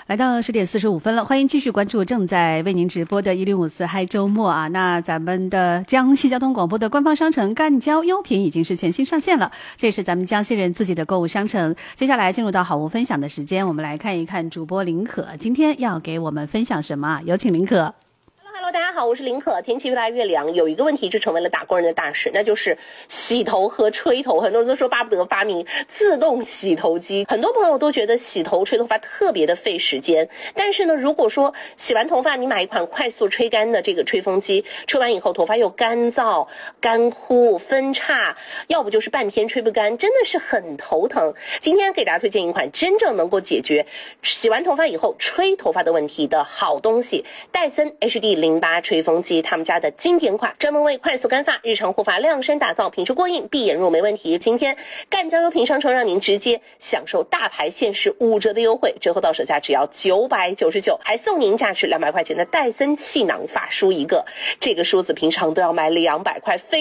来到10:45了，欢迎继续关注正在为您直播的1054嗨周末啊。那咱们的江西交通广播的官方商城赣交优品已经是全新上线了，这是咱们江西人自己的购物商城。接下来进入到好物分享的时间，我们来看一看主播林可今天要给我们分享什么，有请林可。 Hello， 大家好，我是林可。天气越来越凉，有一个问题就成为了打工人的大事，那就是洗头和吹头。很多人都说巴不得发明自动洗头机，很多朋友都觉得洗头吹头发特别的费时间。但是呢，如果说洗完头发你买一款快速吹干的这个吹风机，吹完以后头发又干燥、干枯、分叉，要不就是半天吹不干，真的是很头疼。今天给大家推荐一款真正能够解决洗完头发以后吹头发的问题的好东西——戴森 HD08 吹风机，他们家的经典款，专门为快速干发、日常护发量身打造，品质过硬，闭眼入没问题。今天赣交优品商城让您直接享受大牌限时5折的优惠，折后到手价只要999，还送您价值200块钱的戴森气囊发梳一个，这个梳子平常都要卖200块，非